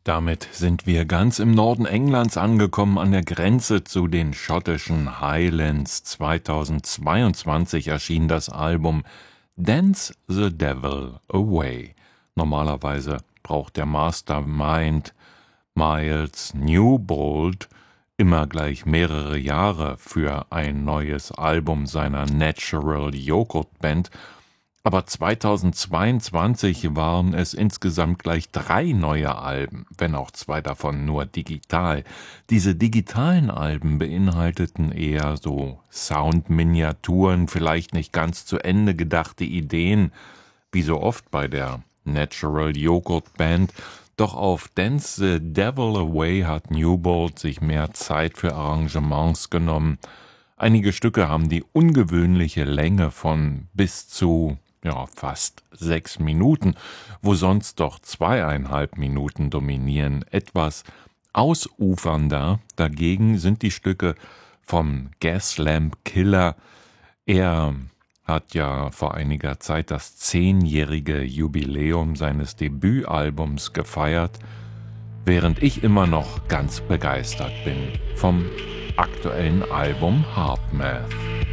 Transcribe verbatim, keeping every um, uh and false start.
Damit sind wir ganz im Norden Englands angekommen, an der Grenze zu den schottischen Highlands. zweitausendzweiundzwanzig erschien das Album Dance the Devil Away. Normalerweise braucht der Mastermind Miles Newbold immer gleich mehrere Jahre für ein neues Album seiner Natural Yogurt Band. Aber zweitausendzweiundzwanzig waren es insgesamt gleich drei neue Alben, wenn auch zwei davon nur digital. Diese digitalen Alben beinhalteten eher so Soundminiaturen, vielleicht nicht ganz zu Ende gedachte Ideen, wie so oft bei der Natural Yogurt Band. Doch auf Dance the Devil Away hat Newbold sich mehr Zeit für Arrangements genommen. Einige Stücke haben die ungewöhnliche Länge von bis zu ja, fast sechs Minuten, wo sonst doch zweieinhalb Minuten dominieren. Etwas ausufernder dagegen sind die Stücke vom Gaslamp Killer. Er hat ja vor einiger Zeit das zehnjährige Jubiläum seines Debütalbums gefeiert, während ich immer noch ganz begeistert bin vom aktuellen Album Hard Math.